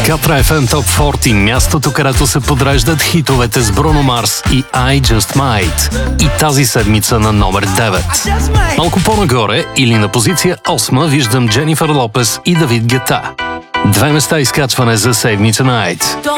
Катра FM Top 40, мястото, където се подреждат хитовете с Бруно Марс и I Just Might. И тази седмица на номер 9. Малко по-нагоре или на позиция 8 виждам Дженифър Лопес и Давид Гета. 2 места изкачване за Save Me Tonight.